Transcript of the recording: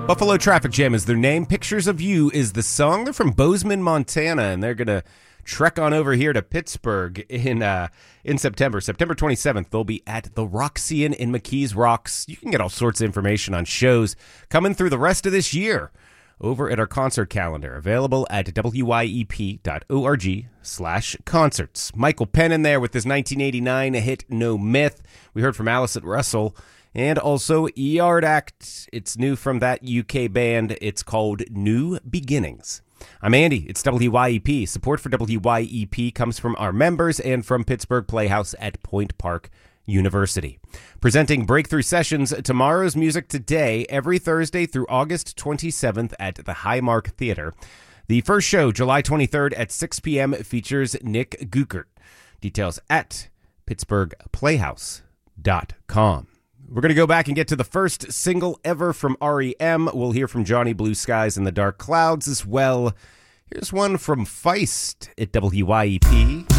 Buffalo Traffic Jam is their name. Pictures of You is the song. They're from Bozeman, Montana, and they're going to trek on over here to Pittsburgh in September. September 27th, they'll be at the Roxian in McKees Rocks. You can get all sorts of information on shows coming through the rest of this year over at our concert calendar, available at wyep.org/concerts. Michael Penn in there with his 1989 hit No Myth. We heard from Alice at Russell. And also Yard Act. It's new from that UK band. It's called New Beginnings. I'm Andy. It's WYEP. Support for WYEP comes from our members and from Pittsburgh Playhouse at Point Park University. Presenting Breakthrough Sessions, Tomorrow's Music Today, every Thursday through August 27th at the Highmark Theater. The first show, July 23rd at 6 p.m., features Nick Gukert. Details at pittsburghplayhouse.com. We're going to go back and get to the first single ever from REM. We'll hear from Johnny Blue Skies and the Dark Clouds as well. Here's one from Feist at WYEP.